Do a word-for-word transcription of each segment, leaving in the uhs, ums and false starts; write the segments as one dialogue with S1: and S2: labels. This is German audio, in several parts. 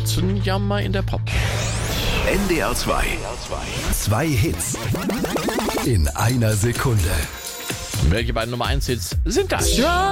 S1: Katzenjammer in der Pop.
S2: N D R zwei. Zwei Hits in einer Sekunde.
S1: Welche beiden Nummer eins Hits sind das?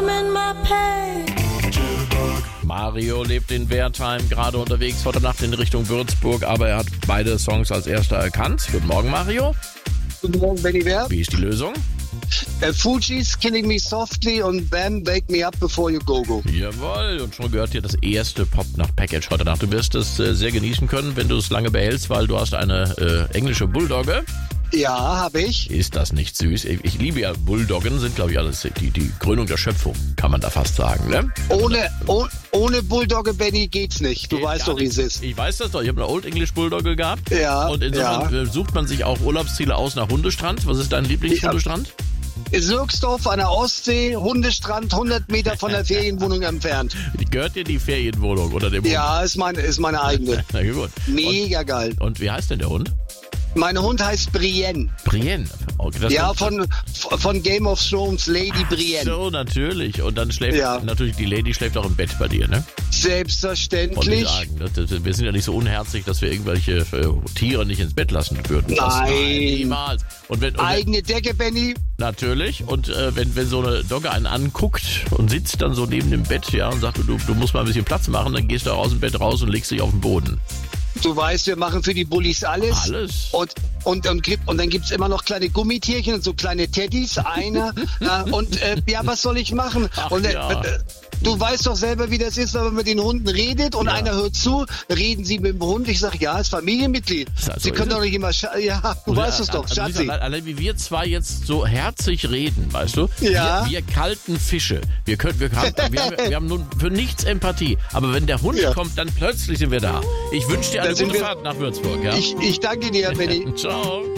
S1: Mario lebt in Wertheim, gerade unterwegs heute Nacht in Richtung Würzburg, aber er hat beide Songs als erster erkannt. Guten Morgen, Mario.
S3: Guten Morgen, Benny Wer.
S1: Wie ist die Lösung?
S3: Uh, Fugees, Killing Me Softly und Bam, Wake Me Up Before You Go Go.
S1: Jawohl, und schon gehört dir das erste Pop-Nacht-Package heute Nacht. Du wirst es äh, sehr genießen können, wenn du es lange behältst, weil du hast eine äh, englische Bulldogge.
S3: Ja, habe ich.
S1: Ist das nicht süß? Ich, ich liebe ja Bulldoggen, sind glaube ich alles die, die Krönung der Schöpfung, kann man da fast sagen, ne?
S3: Ohne, oh, ohne Bulldogge, Benny, geht's nicht. Du
S1: Geht
S3: weißt
S1: gar
S3: doch, wie
S1: nicht.
S3: es ist.
S1: Ich weiß das doch, ich habe eine Old English Bulldogge gehabt.
S3: Ja,
S1: Und insofern
S3: ja.
S1: äh, sucht man sich auch Urlaubsziele aus nach Hundestrand. Was ist dein Lieblingshundestrand?
S3: Sürgsdorf an der Ostsee, Hundestrand, hundert Meter von der Ferienwohnung entfernt.
S1: Gehört dir die Ferienwohnung oder dem Hund?
S3: Ja, ist meine, ist meine eigene.
S1: Na gut.
S3: Mega geil.
S1: Und, und wie heißt denn der Hund?
S3: Mein Hund heißt Brienne.
S1: Brienne. Okay, das
S3: Ja,
S1: kommt-
S3: von, von Game of Thrones, Lady Brienne.
S1: So, natürlich. Und dann schläft
S3: Ja.
S1: natürlich die Lady schläft auch im Bett bei dir, ne? Wollte ich
S3: Selbstverständlich.
S1: sagen. Das, das, wir sind ja nicht so unherzig, dass wir irgendwelche äh, Tiere nicht ins Bett lassen würden. Das,
S3: Nein.
S1: niemals. Und wenn, und wenn,
S3: Eigene Decke, Benny.
S1: natürlich. Und äh, wenn, wenn so eine Dogge einen anguckt und sitzt dann so neben dem Bett, ja, und sagt, du, du musst mal ein bisschen Platz machen, dann gehst du aus dem Bett raus und legst dich auf den Boden.
S3: Du weißt, wir machen für die Bullis alles.
S1: Alles.
S3: Und, und, und, gibt- und dann gibt's immer noch kleine Gummitierchen und so kleine Teddys. Einer. äh, und äh, ja, was soll ich machen?
S1: Ach
S3: und, äh,
S1: ja.
S3: äh, du weißt doch selber, wie das ist, wenn man mit den Hunden redet und
S1: Ja.
S3: einer hört zu, reden sie mit dem Hund. Ich sag, ja, ist Familienmitglied.
S1: Ja, so
S3: sie können
S1: ist
S3: doch
S1: es.
S3: nicht immer... scha- Ja, du
S1: Und
S3: weißt es
S1: ja,
S3: doch,
S1: also
S3: Schatzi.
S1: allein, allein wie wir zwei jetzt so herzig reden, weißt du?
S3: Ja.
S1: Wir, wir kalten Fische. Wir, können, wir, haben, wir, haben, wir haben nun für nichts Empathie. Aber wenn der Hund
S3: Ja.
S1: kommt, dann plötzlich sind wir da. Ich wünsche dir eine
S3: Da sind
S1: gute
S3: wir-
S1: Fahrt nach Würzburg. Ja?
S3: Ich, ich danke dir, Benny.
S1: Ciao.